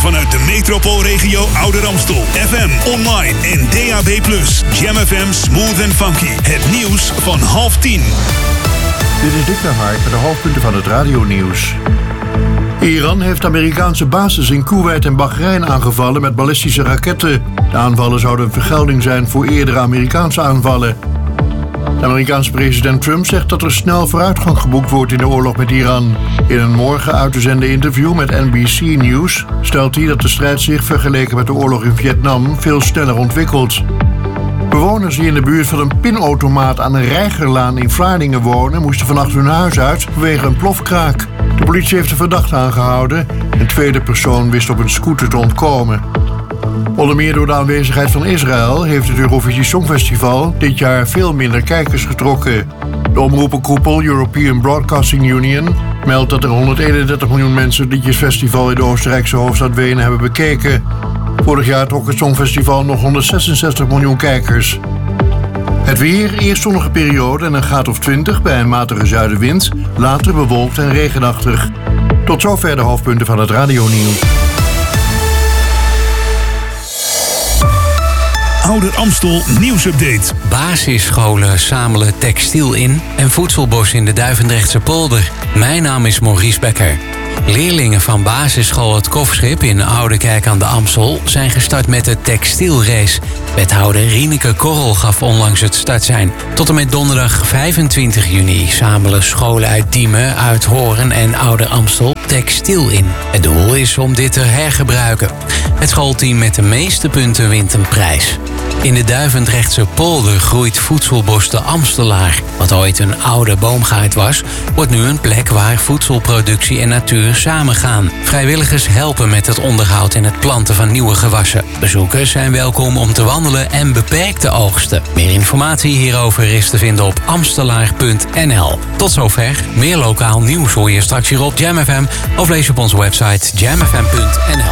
vanuit de metropoolregio Ouder Amstel. FM, online en DAB+. Jam FM Smooth and Funky. Het nieuws van 9:30. Dit is Dick de Hark met de hoofdpunten van het radionieuws. Iran heeft Amerikaanse bases in Koeweit en Bahrein aangevallen met ballistische raketten. De aanvallen zouden een vergelding zijn voor eerdere Amerikaanse aanvallen. De Amerikaanse president Trump zegt dat er snel vooruitgang geboekt wordt in de oorlog met Iran. In een morgen uit te zenden interview met NBC News stelt hij dat de strijd zich vergeleken met de oorlog in Vietnam veel sneller ontwikkelt. Bewoners die in de buurt van een pinautomaat aan de Reigerlaan in Vlaardingen wonen moesten vannacht hun huis uit vanwege een plofkraak. De politie heeft de verdachte aangehouden. Een tweede persoon wist op een scooter te ontkomen. Onder meer door de aanwezigheid van Israël heeft het Eurovisie Songfestival dit jaar veel minder kijkers getrokken. De omroepenkoepel European Broadcasting Union meldt dat er 131 miljoen mensen het liedjesfestival in de Oostenrijkse hoofdstad Wenen hebben bekeken. Vorig jaar trok het Songfestival nog 166 miljoen kijkers. Het weer, eerst zonnige periode en een graad of 20 bij een matige zuidenwind, later bewolkt en regenachtig. Tot zover de hoofdpunten van het radionieuws. Ouder Amstel nieuwsupdate. Basisscholen zamelen textiel in en voedselbos in de Duivendrechtse polder. Mijn naam is Maurice Becker. Leerlingen van basisschool Het Kofschip in Oudekerk aan de Amstel zijn gestart met de textielrace. Wethouder Rieneke Korrel gaf onlangs het startsein. Tot en met donderdag 25 juni zamelen scholen uit Diemen, Uithoorn en Ouder Amstel textiel in. Het doel is om dit te hergebruiken. Het schoolteam met de meeste punten wint een prijs. In de Duivendrechtse polder groeit voedselbos de Amstelaar. Wat ooit een oude boomgaard was, wordt nu een plek waar voedselproductie en natuur samengaan. Vrijwilligers helpen met het onderhoud en het planten van nieuwe gewassen. Bezoekers zijn welkom om te wandelen en beperkt te oogsten. Meer informatie hierover is te vinden op amstelaar.nl. Tot zover. Meer lokaal nieuws hoor je straks hier op Jam FM of lees je op onze website jamfm.nl.